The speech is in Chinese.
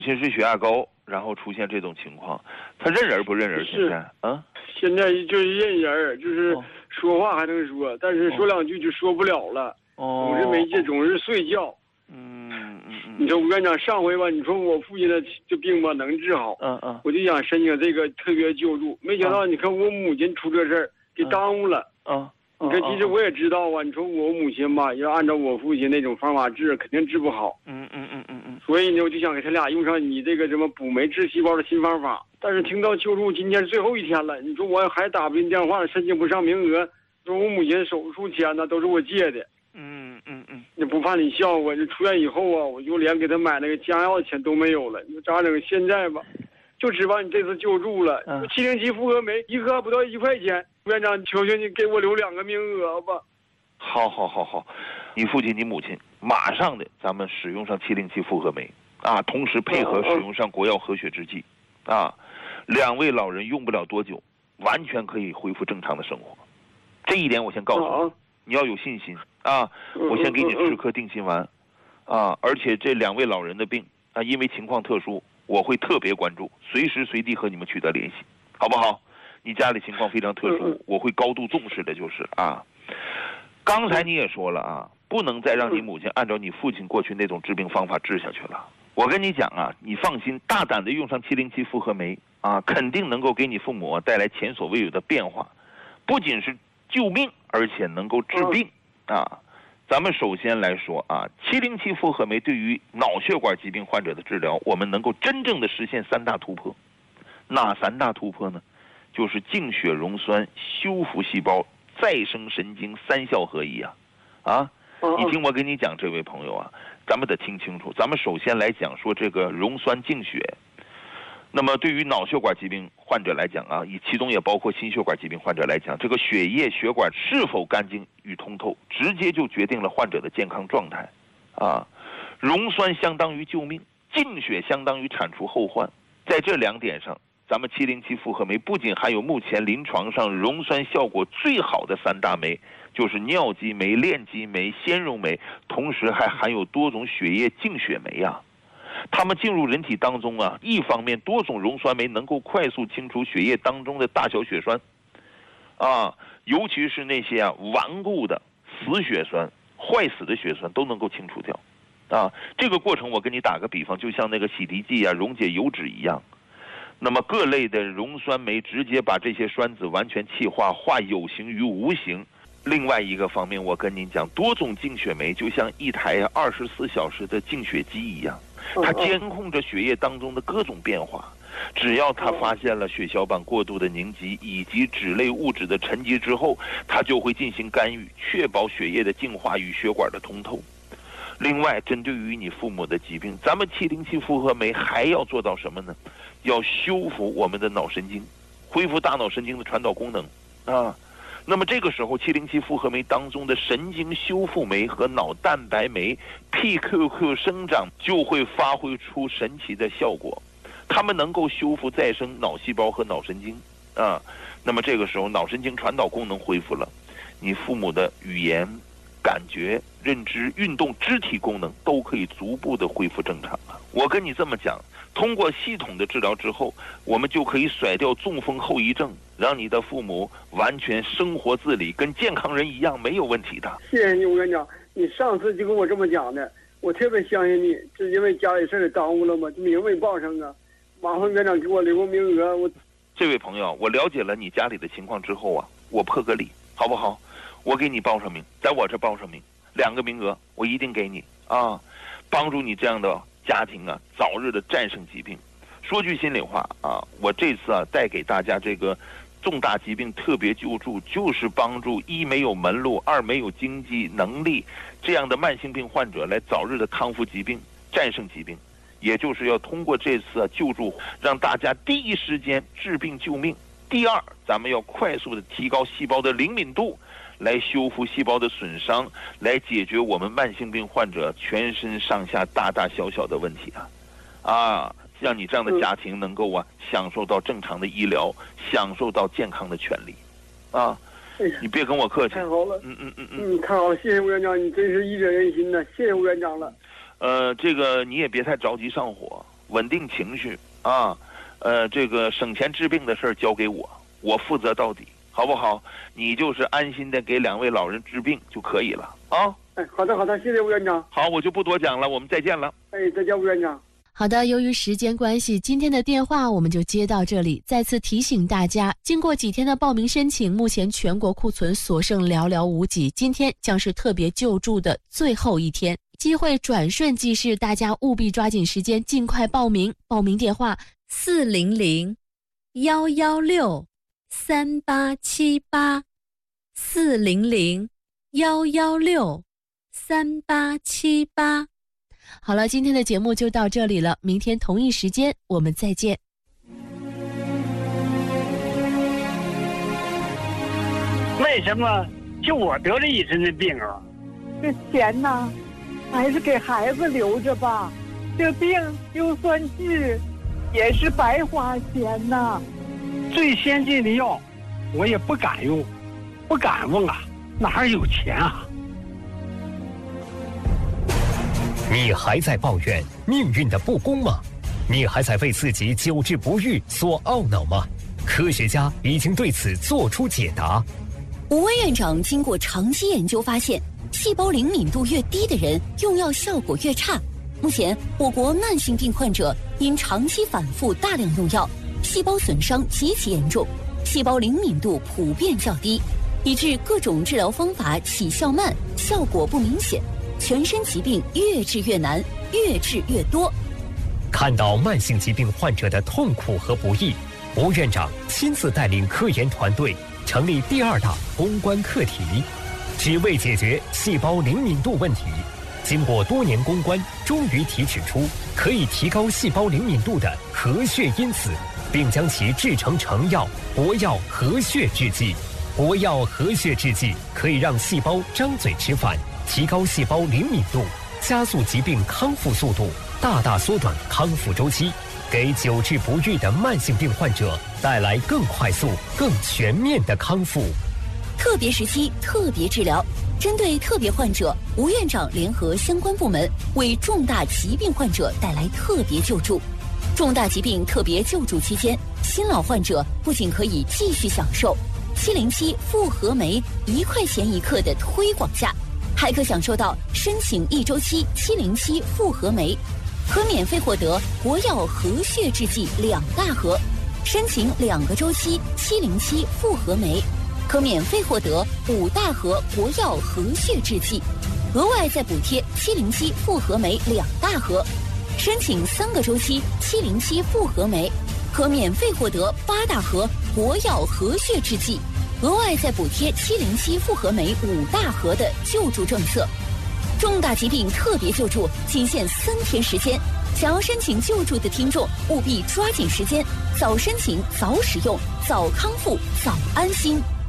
先是血压高，然后出现这种情况，他认人不认人？现在啊， 现在就是认人，就是说话还能说，但是说两句就说不了了，总是没劲，总是睡觉。你说吴院长，上回吧，你说我父亲的这病吧能治好，我就想申请这个特别救助，没想到你看我母亲出这事儿，给耽误了。你看，其实我也知道啊，你说我母亲吧，要按照我父亲那种方法治，肯定治不好。所以呢，我就想给他俩用上你这个什么补酶治细胞的新方法。但是听到救助今天是最后一天了，你说我还打不进电话，申请不上名额，说我母亲手术钱呢都是我借的。你不怕你笑话，这出院以后啊，我就连给他买那个加药的钱都没有了。你说咋整？现在吧，就指望你这次救助了。707复合酶一颗不到1块钱，院长，求求你给我留2个名额吧。 好，你父亲你母亲马上的咱们使用上707复合酶啊，同时配合使用上国药和血制剂啊，2位老人用不了多久，完全可以恢复正常的生活。这一点我先告诉你，你要有信心啊！我先给你吃颗定心丸啊，而且这2位老人的病啊，因为情况特殊，我会特别关注，随时随地和你们取得联系，好不好？你家里情况非常特殊，我会高度重视的，就是啊。刚才你也说了啊，不能再让你母亲按照你父亲过去那种治病方法治下去了。我跟你讲啊，你放心，大胆的用上707复合酶啊，肯定能够给你父母带来前所未有的变化，不仅是救命，而且能够治病啊。咱们首先来说啊，707复合酶对于脑血管疾病患者的治疗，我们能够真正的实现3大突破。哪3大突破呢？就是净血溶酸、修复细胞、再生神经3效合一啊！你听我跟你讲，这位朋友啊，咱们得听清楚。咱们首先来讲说这个溶酸净血。那么对于脑血管疾病患者来讲啊，其中也包括心血管疾病患者来讲，这个血液血管是否干净与通透，直接就决定了患者的健康状态啊。溶酸相当于救命，净血相当于铲除后患。在这2点上，咱们707复合酶不仅含有目前临床上溶酸效果最好的3大酶，就是尿激酶、链激酶、纤溶酶，同时还含有多种血液净血酶啊。它们进入人体当中啊，一方面多种溶酸酶能够快速清除血液当中的大小血栓啊，尤其是那些顽固的死血栓、坏死的血栓都能够清除掉啊。这个过程我跟你打个比方，就像那个洗涤剂啊溶解油脂一样。那么各类的溶酸酶直接把这些栓子完全气化，化有形于无形。另外一个方面，我跟您讲，多种净血酶就像一台24小时的净血机一样，它监控着血液当中的各种变化。只要它发现了血小板过度的凝集以及脂类物质的沉积之后，它就会进行干预，确保血液的净化与血管的通透。另外，针对于你父母的疾病，咱们707复合酶还要做到什么呢？要修复我们的脑神经，恢复大脑神经的传导功能啊。那么这个时候，707复合酶当中的神经修复酶和脑蛋白酶 PQQ 生长就会发挥出神奇的效果，它们能够修复再生脑细胞和脑神经啊。那么这个时候，脑神经传导功能恢复了，你父母的语言、感觉、认知、运动、肢体功能都可以逐步的恢复正常了。我跟你这么讲，通过系统的治疗之后，我们就可以甩掉中风后遗症，让你的父母完全生活自理，跟健康人一样，没有问题的。 谢谢你，吴院长，你上次就跟我这么讲的，我特别相信你，是因为家里事儿耽误了吗？就名未报上啊，麻烦院长给我留个名额。 这位朋友，我了解了你家里的情况之后啊，我破个例，好不好？我给你报上名，在我这报上名，2个名额，我一定给你啊，帮助你这样的家庭啊，早日的战胜疾病。说句心里话啊，我这次啊带给大家这个重大疾病特别救助，就是帮助1没有门路，2没有经济能力这样的慢性病患者来早日的康复疾病，战胜疾病。也就是要通过这次救助，让大家第一时间治病救命。第二，咱们要快速的提高细胞的灵敏度，来修复细胞的损伤，来解决我们慢性病患者全身上下大大小小的问题让你这样的家庭能够享受到正常的医疗，享受到健康的权利你别跟我客气。 太好了，太好了，谢谢吴院长，你真是医者仁心呐，谢谢吴院长了。 这个你也别太着急上火， 稳定情绪啊，这个省钱治病的事儿交给我，我负责到底，好不好？你就是安心的给2位老人治病就可以了啊。 好的，谢谢吴院长。 好，我就不多讲了，我们再见了。 再见，吴院长。 好的，由于时间关系，今天的电话我们就接到这里。再次提醒大家，经过几天的报名申请，目前全国库存所剩寥寥无几，今天将是特别救助的最后一天，机会转瞬即逝，大家务必抓紧时间，尽快报名。报名电话400-116-3878 400-116-3878。好了，今天的节目就到这里了，明天同一时间我们再见。 为什么就我得了一身的病啊？ 这钱呢，还是给孩子留着吧。这病就算治，也是白花钱呐。 最先进的药，我也不敢用，不敢问啊，哪有钱啊？ 你还在抱怨命运的不公吗？你还在为自己久治不愈所懊恼吗？科学家已经对此做出解答。 吴威院长经过长期研究发现，细胞灵敏度越低的人用药效果越差。目前我国慢性病患者因长期反复大量用药，细胞损伤极其严重，细胞灵敏度普遍较低，以致各种治疗方法起效慢，效果不明显，全身疾病越治越难，越治越多。 看到慢性疾病患者的痛苦和不易，吴院长亲自带领科研团队成立第2大攻关课题，只为解决细胞灵敏度问题。经过多年攻关，终于提取出可以提高细胞灵敏度的和血因子，并将其制成成药国药和血制剂。国药和血制剂可以让细胞张嘴吃饭，提高细胞灵敏度，加速疾病康复速度，大大缩短康复周期，给久治不愈的慢性病患者带来更快速、更全面的康复。 特别时期特别治疗，针对特别患者，吴院长联合相关部门为重大疾病患者带来特别救助。重大疾病特别救助期间，新老患者不仅可以继续享受707复合酶1块钱1克的推广价，还可享受到申请1周期707复合酶，可免费获得国药和血制剂2大盒；申请2个周期707复合酶，可免费获得5大盒国药和血制剂，额外再补贴707复合酶2大盒；申请3个周期707复合酶，可免费获得8大盒国药和血制剂，额外再补贴707复合酶5大盒的救助政策。重大疾病特别救助仅限3天时间，想要申请救助的听众务必抓紧时间，早申请早使用，早康复早安心。